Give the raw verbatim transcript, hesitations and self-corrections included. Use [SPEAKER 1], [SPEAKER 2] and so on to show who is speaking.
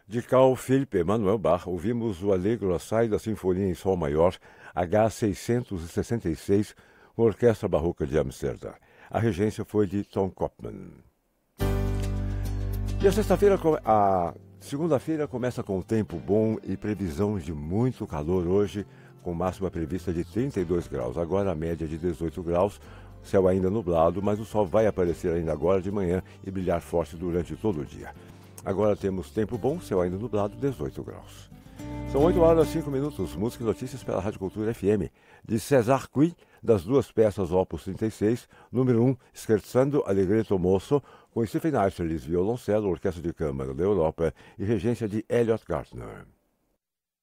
[SPEAKER 1] De Carl Philipp Emanuel Bach, ouvimos o Allegro Assai da Sinfonia em Sol Maior, H seiscentos e sessenta e seis, com a Orquestra Barroca de Amsterdã. A regência foi de Tom Kopman. E a sexta-feira, a segunda-feira começa com tempo bom e previsão de muito calor hoje, com máxima prevista de trinta e dois graus. Agora a média de dezoito graus, céu ainda nublado, mas o sol vai aparecer ainda agora de manhã e brilhar forte durante todo o dia. Agora temos tempo bom, céu ainda nublado, dezoito graus. São oito horas e cinco minutos, música e notícias pela Rádio Cultura F M. De César Cui, das duas peças Opus trinta e seis, número um, Scherzando Allegretto Mosso, com Stephen Eisserlis, violoncelo, Orquestra de Câmara da Europa e regência de Elliot Gardner.